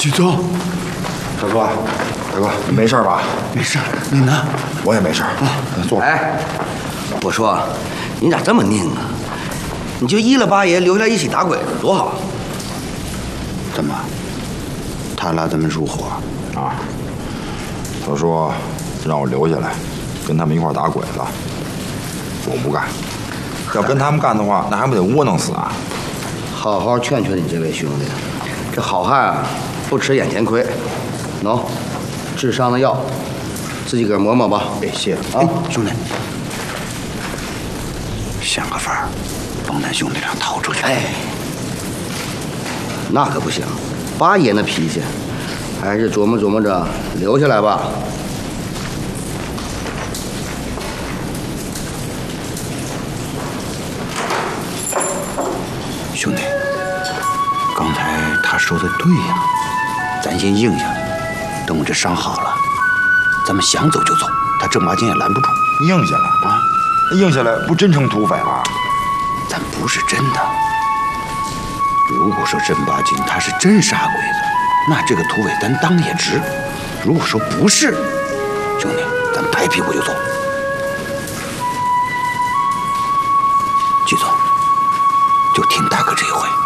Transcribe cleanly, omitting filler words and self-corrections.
剧总， 大哥，你没事吧？ 没事，你呢？ 我也没事。坐。 哎，我说，你咋这么拧啊？你就依了八爷留下来一起打鬼子，多好。 怎么？他俩怎么入伙啊？他说让我留下来，跟他们一块打鬼子。我不干，要跟他们干的话，那还不得窝囊死啊？ 好好劝劝你这位兄弟，这好汉啊，不吃眼前亏。喏，治伤的药，自己个儿磨磨吧。 哎，谢了啊，兄弟，想个法儿，帮咱兄弟俩逃出去。 哎，那可不行，八爷那脾气，还是琢磨琢磨着留下来吧。 兄弟，刚才他说的对呀，咱先应下来，等我这伤好了，咱们想走就走，他正八经也拦不住。 硬下来啊！硬下来不真成土匪了？ 咱不是真的。如果说正八经他是真杀鬼子，那这个土匪咱当也值；如果说不是，兄弟，咱拍屁股就走。剧总，就听大哥这一回。